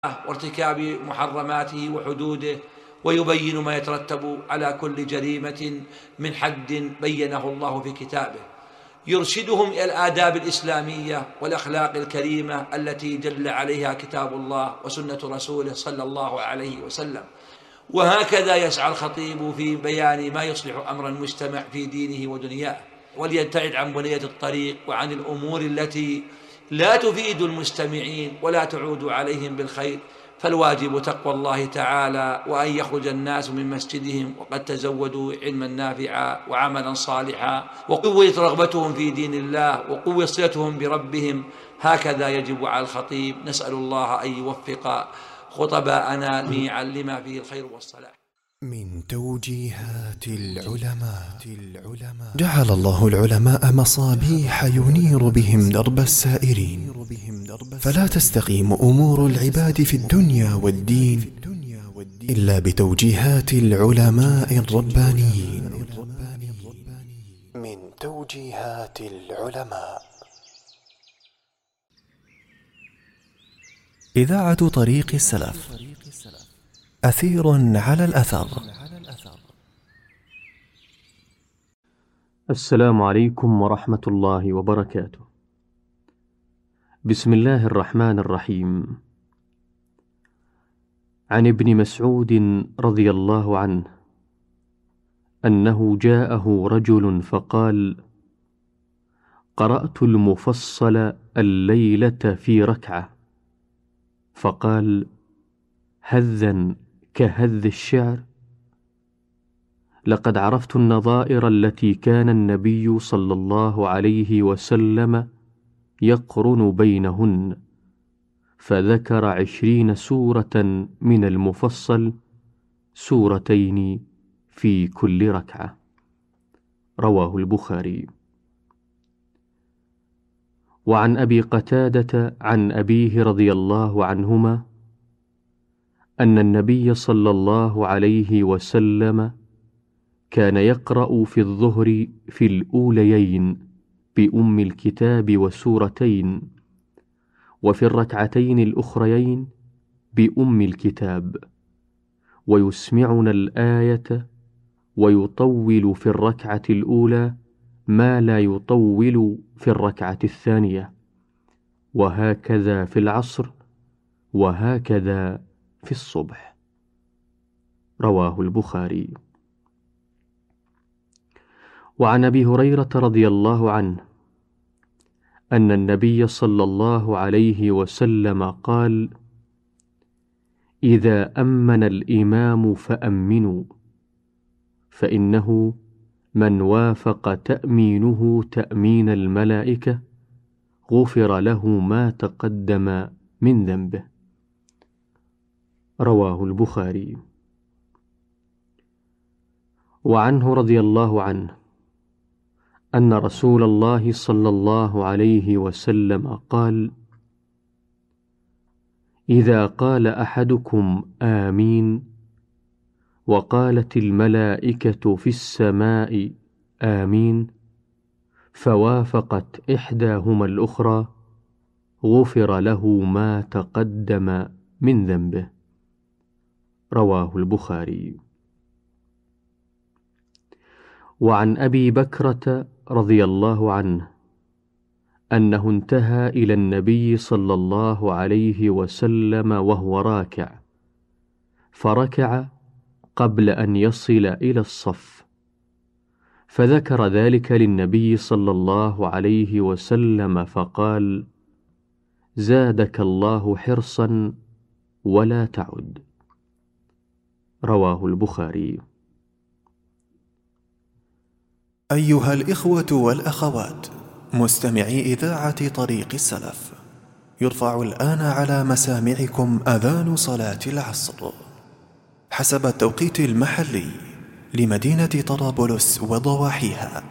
وارتكاب محرماته وحدوده، ويبين ما يترتب على كل جريمة من حد بينه الله في كتابه، يرشدهم إلى الآداب الإسلامية والأخلاق الكريمة التي دل عليها كتاب الله وسنة رسوله صلى الله عليه وسلم. وهكذا يسعى الخطيب في بيان ما يصلح أمر المجتمع في دينه ودنياه، وليبتعد عن بنية الطريق وعن الأمور التي لا تفيد المستمعين ولا تعود عليهم بالخير. فالواجب تقوى الله تعالى، وأن يخرج الناس من مسجدهم وقد تزودوا علما نافعا وعملا صالحا، وقوة رغبتهم في دين الله وقوة صلتهم بربهم. هكذا يجب على الخطيب. نسأل الله أن يوفق خطباءنا جميعا لما فيه الخير والصلاح. من توجيهات العلماء. جعل الله العلماء مصابيح ينير بهم درب السائرين، فلا تستقيم أمور العباد في الدنيا والدين إلا بتوجيهات العلماء الربانيين. من توجيهات العلماء. إذاعة طريق السلف، أثير على الأثر. السلام عليكم ورحمة الله وبركاته. بسم الله الرحمن الرحيم. عن ابن مسعود رضي الله عنه أنه جاءه رجل فقال: قرأت المفصل الليلة في ركعة. فقال: هذا كهذ الشعر؟ لقد عرفت النظائر التي كان النبي صلى الله عليه وسلم يقرن بينهن، فذكر 20 سورة من المفصل، سورتين في كل ركعة. رواه البخاري. وعن أبي قتادة عن أبيه رضي الله عنهما أن النبي صلى الله عليه وسلم كان يقرأ في الظهر في الأوليين بأم الكتاب وسورتين، وفي الركعتين الأخريين بأم الكتاب، ويسمعنا الآية، ويطول في الركعة الأولى ما لا يطول في الركعة الثانية، وهكذا في العصر، وهكذا في الصبح. رواه البخاري. وعن أبي هريرة رضي الله عنه أن النبي صلى الله عليه وسلم قال: إذا أمن الإمام فأمنوا، فإنه من وافق تأمينه تأمين الملائكة غفر له ما تقدم من ذنبه. رواه البخاري. وعنه رضي الله عنه أن رسول الله صلى الله عليه وسلم قال: إذا قال أحدكم آمين وقالت الملائكة في السماء آمين، فوافقت إحداهما الأخرى غفر له ما تقدم من ذنبه. رواه البخاري. وعن أبي بكرة رضي الله عنه أنه انتهى إلى النبي صلى الله عليه وسلم وهو راكع، فركع قبل أن يصل إلى الصف، فذكر ذلك للنبي صلى الله عليه وسلم فقال: زادك الله حرصا ولا تعد. رواه البخاري. أيها الإخوة والأخوات مستمعي إذاعة طريق السلف، يرفع الآن على مسامعكم أذان صلاة العصر حسب التوقيت المحلي لمدينة طرابلس وضواحيها،